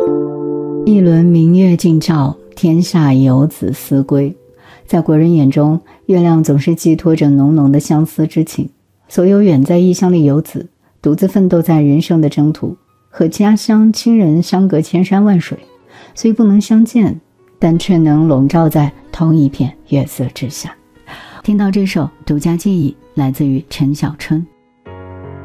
一轮明月尽照，天下游子思归。在国人眼中，月亮总是寄托着浓浓的相思之情。所有远在异乡的游子，独自奋斗在人生的征途，和家乡亲人相隔千山万水，虽不能相见，但却能笼罩在同一片月色之下。听到这首独家记忆，来自于陈小春。